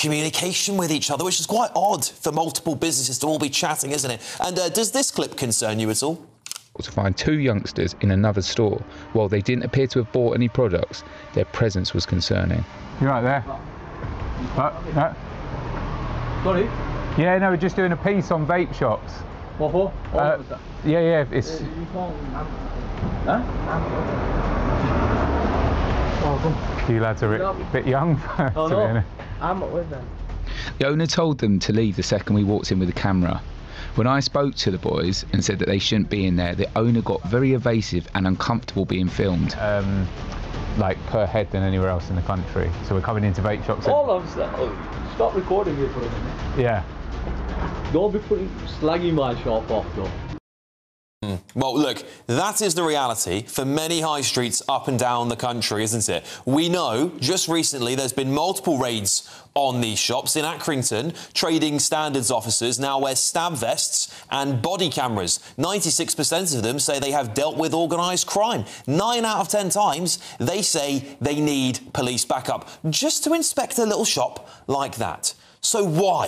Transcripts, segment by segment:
communication with each other, which is quite odd for multiple businesses to all be chatting, isn't it? And does this clip concern you at all? To find two youngsters in another store. While they didn't appear to have bought any products, their presence was concerning. You're right there. Sorry? Yeah, no, we're just doing a piece on vape shops. What for? Yeah, it's... You lads are a bit young to be honest. I'm not with them. The owner told them to leave the second we walked in with the camera. When I spoke to the boys and said that they shouldn't be in there, the owner got very evasive and uncomfortable being filmed. Like per head than anywhere else in the country. So we're coming into vape shops. All of them. Stop recording it for a minute. Yeah. Don't be slagging my shop off though. Well, look, that is the reality for many high streets up and down the country, isn't it? We know, just recently, there's been multiple raids on these shops. In Accrington, trading standards officers now wear stab vests and body cameras. 96% of them say they have dealt with organised crime. 9 out of 10 times, they say they need police backup just to inspect a little shop like that. So why?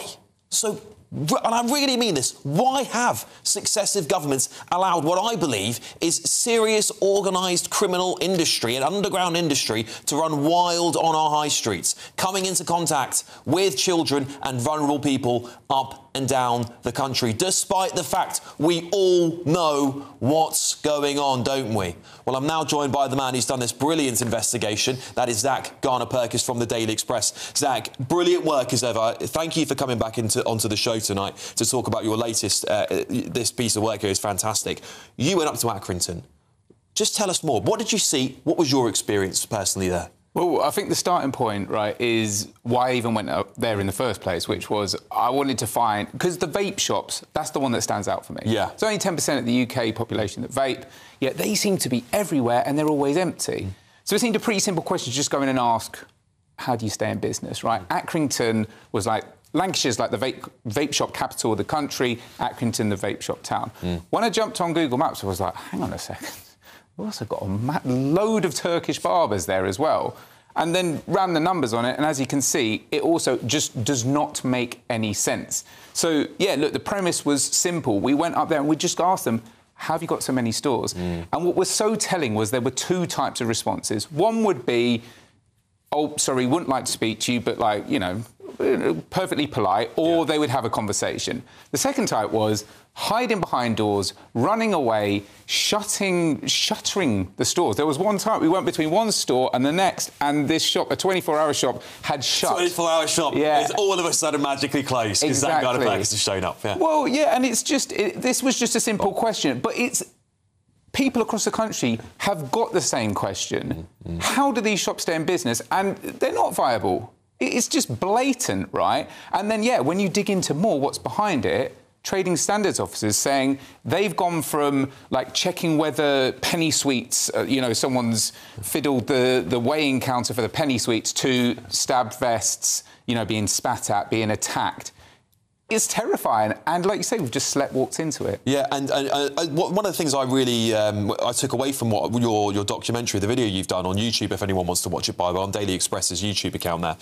And I really mean this, why have successive governments allowed what I believe is serious organised criminal industry, an underground industry, to run wild on our high streets, coming into contact with children and vulnerable people up and down the country, despite the fact we all know what's going on, don't we? Well, I'm now joined by the man who's done this brilliant investigation. That is Zach Garner-Perkins from the Daily Express. Zach, brilliant work as ever. Thank you for coming back onto the show tonight to talk about your latest. This piece of work here is fantastic. You went up to Accrington. Just tell us more. What did you see? What was your experience personally there? Well, I think the starting point, right, is why I even went up there in the first place, which was I wanted to find... Because the vape shops, that's the one that stands out for me. Yeah. It's only 10% of the UK population that vape, yet they seem to be everywhere and they're always empty. So it seemed a pretty simple question to just go in and ask, how do you stay in business, right? Accrington was like... Lancashire's like the vape shop capital of the country, Accrington the vape shop town. When I jumped on Google Maps, I was like, hang on a second. We've also got a load of Turkish barbers there as well. And then ran the numbers on it, and as you can see, it also just does not make any sense. So, yeah, look, the premise was simple. We went up there and we just asked them, how have you got so many stores? And what was so telling was there were two types of responses. One would be, oh, sorry, wouldn't like to speak to you, but, like, you know, perfectly polite, or they would have a conversation. The second type was hiding behind doors, running away, shuttering the stores. There was one time we went between one store and the next, and this shop, a 24-hour shop, had shut. 24-hour shop. Yeah. It's all of a sudden magically closed because that kind of practice has shown up. Yeah. Well, yeah, and it's just... this was just a simple question, but it's... People across the country have got the same question. How do these shops stay in business? And they're not viable. It's just blatant, right? And then, yeah, when you dig into more what's behind it, trading standards officers saying they've gone from, like, checking whether penny sweets, you know, someone's fiddled the weighing counter for the penny sweets, to stab vests, you know, being spat at, being attacked. It's terrifying, and like you say, we've just walked into it. Yeah, and one of the things I really I took away from what your documentary, the video you've done on YouTube, if anyone wants to watch it, by the way, on Daily Express's YouTube account there.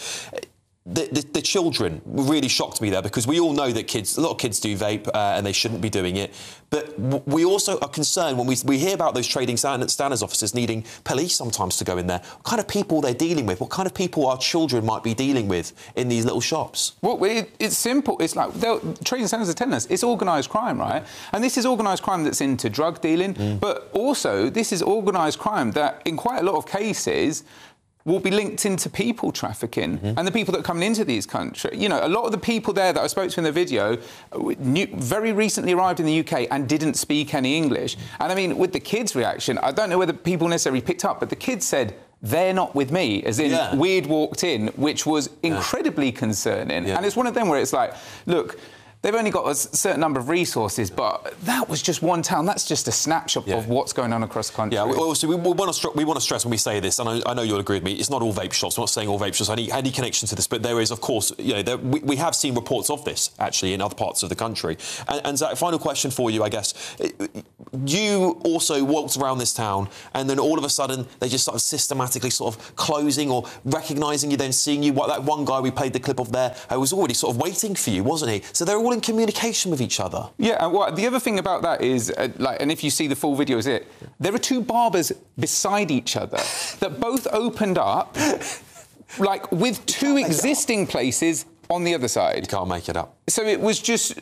The children really shocked me there, because we all know that a lot of kids do vape and they shouldn't be doing it. But we also are concerned when we hear about those trading standards officers needing police sometimes to go in there. What kind of people they're dealing with? What kind of people our children might be dealing with in these little shops? Well, it's simple. It's like trading standards are telling us it's organised crime, right? And this is organised crime that's into drug dealing, but also this is organised crime that, in quite a lot of cases, will be linked into people trafficking and the people that are coming into these countries. You know, a lot of the people there that I spoke to in the video very recently arrived in the UK and didn't speak any English. And I mean, with the kids' reaction, I don't know whether people necessarily picked up, but the kids said, they're not with me, as in we'd walked in, which was incredibly concerning. And it's one of them where it's like, look, they've only got a certain number of resources, but that was just one town. That's just a snapshot of what's going on across the country. Yeah, we want to stress when we say this, and I know you'll agree with me, it's not all vape shops. I'm not saying all vape shops have any connection to this, but there is, of course, we have seen reports of this, actually, in other parts of the country. And Zach, final question for you, I guess. You also walked around this town, and then all of a sudden, they just started systematically sort of closing or recognising you, then seeing you. That one guy we played the clip of there was already sort of waiting for you, wasn't he? So they're all in communication with each other. Yeah, well, the other thing about that is, and if you see the full video, there are two barbers beside each other that both opened up, with two existing places on the other side. You can't make it up. So it was just,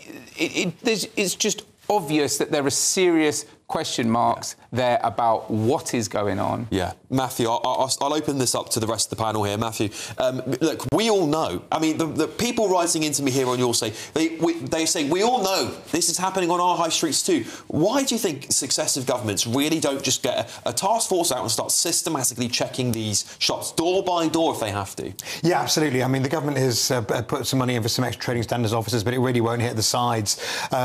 it's just obvious that there are serious question marks there about what is going on. Yeah. Matthew, I'll open this up to the rest of the panel here. Matthew, look, we all know. I mean, the people writing into me here on Your Say, they say, we all know this is happening on our high streets too. Why do you think successive governments really don't just get a task force out and start systematically checking these shops door by door if they have to? Yeah, absolutely. I mean, the government has put some money in for some extra trading standards officers, but it really won't hit the sides.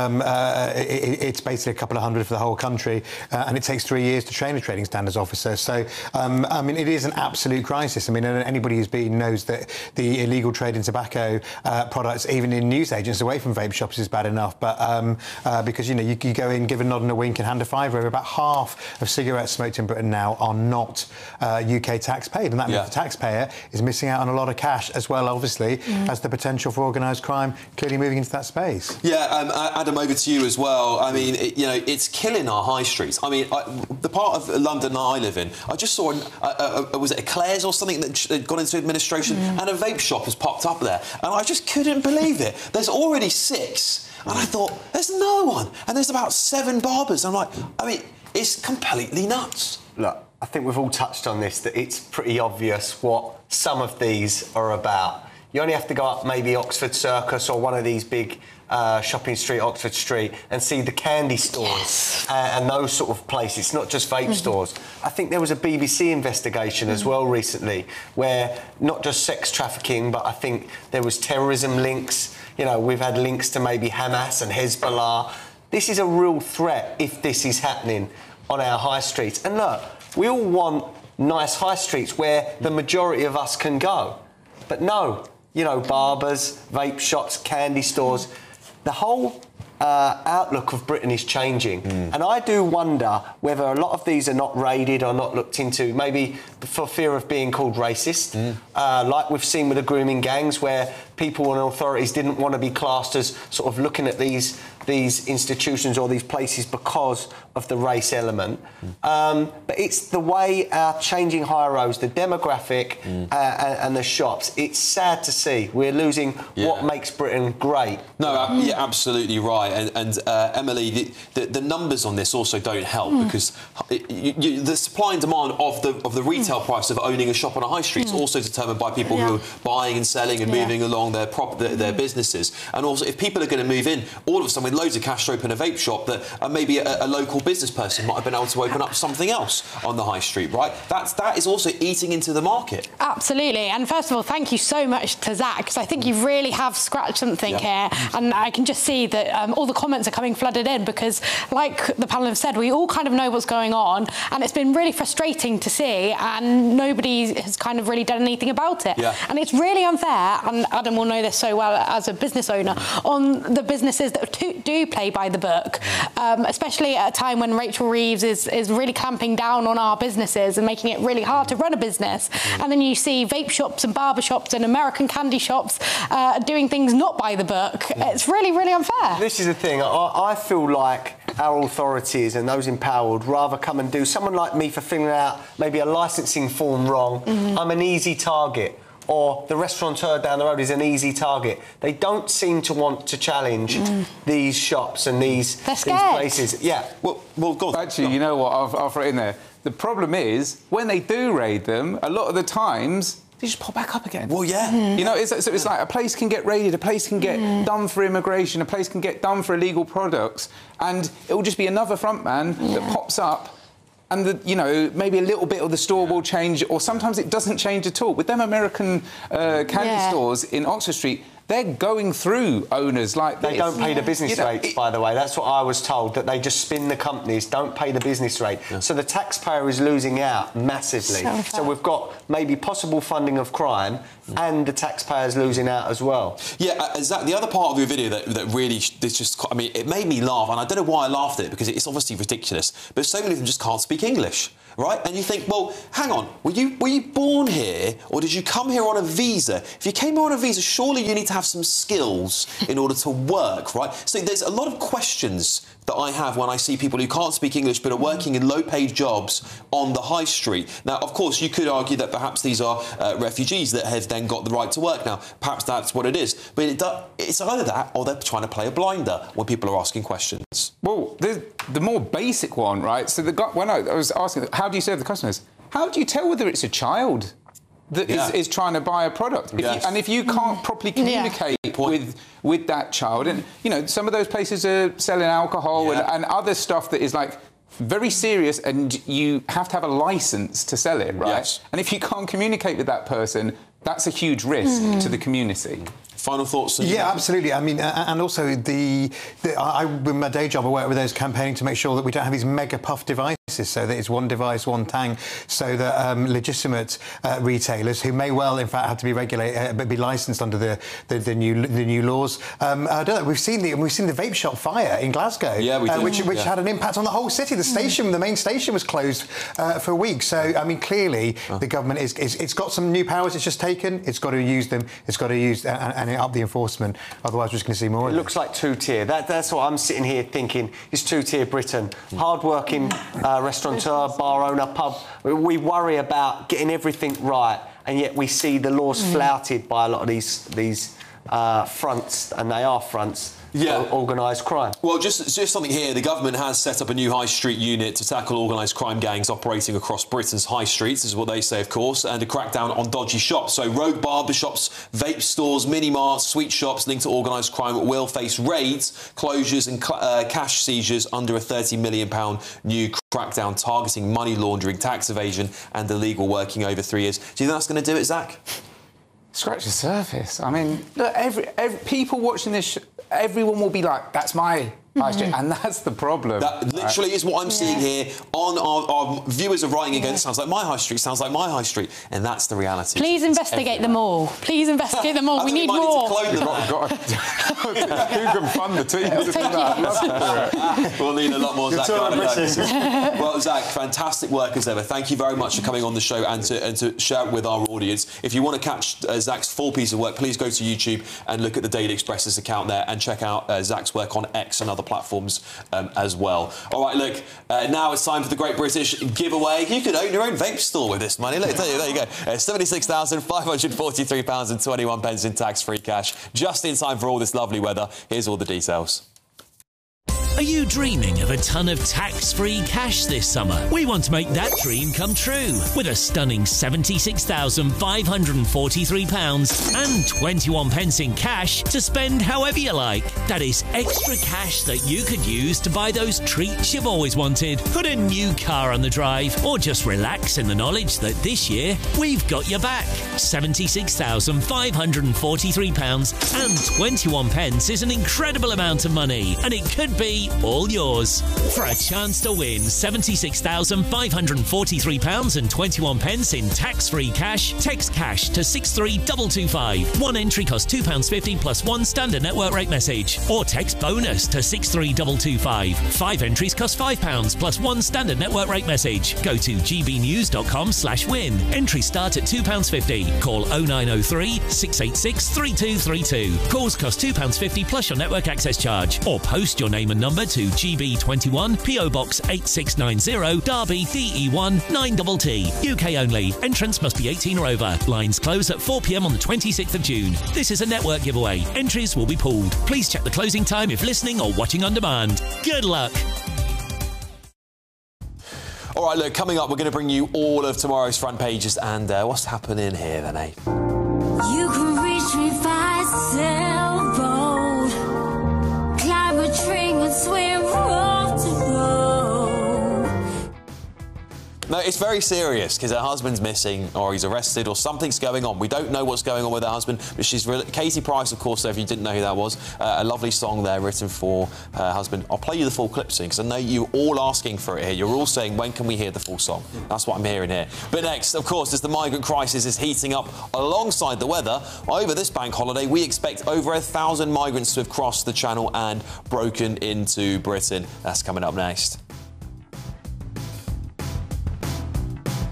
It's basically a couple of hundred for the whole country. And it takes 3 years to train a trading standards officer. So, I mean, it is an absolute crisis. I mean, anybody who's been knows that the illegal trade in tobacco products, even in newsagents away from vape shops, is bad enough. But because, you go in, give a nod and a wink and hand a fiver, about half of cigarettes smoked in Britain now are not UK tax paid. And that means the taxpayer is missing out on a lot of cash, as well, obviously, as the potential for organised crime clearly moving into that space. Yeah, Adam, over to you as well. I mean, it's killing our high streets. I mean, the part of London that I live in, I just saw, was it Eclairs or something that had gone into administration, and a vape shop has popped up there. And I just couldn't believe it. There's already 6. And I thought, there's no one. And there's about 7 barbers. I'm like, I mean, it's completely nuts. Look, I think we've all touched on this, that it's pretty obvious what some of these are about. You only have to go up maybe Oxford Circus or one of these big shopping street, Oxford Street, and see the candy stores and those sort of places. It's not just vape stores. I think there was a BBC investigation as well recently where not just sex trafficking, but I think there was terrorism links. We've had links to maybe Hamas and Hezbollah. This is a real threat if this is happening on our high streets. And look, we all want nice high streets where the majority of us can go. But no, barbers, vape shops, candy stores, the whole outlook of Britain is changing. And I do wonder whether a lot of these are not raided or not looked into, maybe for fear of being called racist, like we've seen with the grooming gangs, where people and authorities didn't want to be classed as sort of looking at these institutions or these places because of the race element. But it's the way our changing high roads, the demographic and the shops. It's sad to see we're losing what makes Britain great. No, you're absolutely right. And Emily, the numbers on this also don't help because the supply and demand of the retail price of owning a shop on a high street is also determined by people who are buying and selling and moving along their businesses. And also, if people are going to move in, all of a sudden with loads of cash to open a vape shop, that maybe a local business person might have been able to open up something else on the high street, right? That is also eating into the market. Absolutely. And first of all, thank you so much to Zach, because I think you really have scratched something here. And I can just see that all the comments are coming flooded in because, like the panel have said, we all kind of know what's going on, and it's been really frustrating to see, and nobody has kind of really done anything about it. And it's really unfair, and Adam will know this so well as a business owner, on the businesses that do play by the book, especially at a time when Rachel Reeves is really clamping down on our businesses and making it really hard to run a business. And then you see vape shops and barber shops and American candy shops doing things not by the book. It's really, really unfair. This is the thing. I feel like our authorities and those empowered rather come and do someone like me for filling out maybe a licensing form wrong. I'm an easy target. Or the restaurateur down the road is an easy target. They don't seem to want to challenge these shops and these places. Yeah. Well, go on. Actually, you know what? I'll throw it in there. The problem is, when they do raid them, a lot of the times, they just pop back up again. Well, yeah. You know, it's like a place can get raided, a place can get done for immigration, a place can get done for illegal products, and it will just be another frontman that pops up. And, maybe a little bit of the store will change, or sometimes it doesn't change at all. With them American candy stores in Oxford Street, they're going through owners like this. They don't pay the business rates, by the way. That's what I was told, that they just spin the companies, don't pay the business rate. Yeah. So the taxpayer is losing out massively. So we've got maybe possible funding of crime and the taxpayer's losing out as well. Yeah, the other part of your video that really, I mean, it made me laugh, and I don't know why I laughed at it, because it's obviously ridiculous, but so many of them just can't speak English, right? And you think, well, hang on, were you born here, or did you come here on a visa? If you came here on a visa, surely you need to have some skills in order to work, right? So there's a lot of questions that I have when I see people who can't speak English but are working in low-paid jobs on the high street. Now, of course, you could argue that perhaps these are refugees that have then got the right to work now. Perhaps that's what it is. But it's either that or they're trying to play a blinder when people are asking questions. Well, the more basic one, right? So when I was asking, how do you serve the customers? How do you tell whether it's a child that is trying to buy a product? If you can't properly communicate with that child, and, you know, some of those places are selling alcohol and other stuff that is, like, very serious, and you have to have a licence to sell it, right? Yes. And if you can't communicate with that person, that's a huge risk to the community. Final thoughts? Yeah, absolutely. I mean, and also with my day job, I work with those campaigning to make sure that we don't have these mega puff devices, so that it's one device, one tang, so that legitimate retailers, who may well, in fact, have to be regulated, but be licensed under the new laws. I don't know. We've seen the vape shop fire in Glasgow, which had an impact on the whole city. The station, the main station, was closed for a week. So, I mean, clearly, the government it's got some new powers. It's just taken. It's got to use them. It's got to use and up the enforcement. Otherwise, we're just going to see more. It looks like two-tier. That's what I'm sitting here thinking. Is two-tier Britain. Hard-working restaurateur, bar owner, pub. We worry about getting everything right, and yet we see the laws flouted by a lot of these fronts, and they are fronts. Organised crime. Well, just something here. The government has set up a new high street unit to tackle organised crime gangs operating across Britain's high streets, is what they say, of course, and to crack down on dodgy shops. So rogue barber shops, vape stores, mini-marts, sweet shops linked to organised crime will face raids, closures and cash seizures under a £30 million new crackdown targeting money laundering, tax evasion and illegal working over 3 years. Do you think that's going to do it, Zach? Scratch the surface. I mean, look, every people watching this, everyone will be like, that's my high street, and that's the problem. That literally is what I'm seeing here. On our viewers are writing again, sounds like my high street, sounds like my high street, and that's the reality. Please investigate them all. Please investigate them all. We need more. Who can fund the team to do that? We'll need a lot more Zach. Well, Zach, fantastic work as ever. Thank you very much for coming on the show and to share it with our audience. If you want to catch Zach's full piece of work, please go to YouTube and look at the Daily Express's account there and check out Zach's work on X and other platforms as well. All right, look, now it's time for the Great British Giveaway. You could own your own vape store with this money. Look, there you go. £76,543.21 in tax-free cash. Just in time for all this lovely weather. Here's all the details. Are you dreaming of a ton of tax-free cash this summer? We want to make that dream come true with a stunning £76,543.21 in cash to spend however you like. That is extra cash that you could use to buy those treats you've always wanted, put a new car on the drive, or just relax in the knowledge that this year we've got your back. £76,543.21 is an incredible amount of money, and it could be all yours. For a chance to win £76,543.21 in tax-free cash, text cash to 63225. One entry costs £2.50 plus one standard network rate message. Or text bonus to 63225. 5 entries cost £5 plus one standard network rate message. Go to gbnews.com/win. Entries start at £2.50. Call 0903 686 3232. Calls cost £2.50 plus your network access charge. Or post your name and number to GB21 PO Box 8690 Derby DE1 9TT. UK only. Entrance must be 18 or over. Lines close at 4 p.m. on the 26th of June. This is a network giveaway. Entries will be pulled. Please check the closing time if listening or watching on demand. Good luck. All right, look, coming up, we're going to bring you all of tomorrow's front pages and what's happening here then, eh? You can reach me by sailboat, climb a tree and swim road to road. Now, it's very serious because her husband's missing or he's arrested or something's going on. We don't know what's going on with her husband, but Katie Price, of course, so if you didn't know who that was, a lovely song there written for her husband. I'll play you the full clip soon because I know you're all asking for it here. You're all saying, when can we hear the full song? That's what I'm hearing here. But next, of course, as the migrant crisis is heating up alongside the weather, over this bank holiday, we expect over 1,000 migrants to have crossed the Channel and broken into Britain. That's coming up next.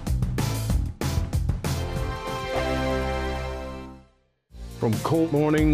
From Court Morning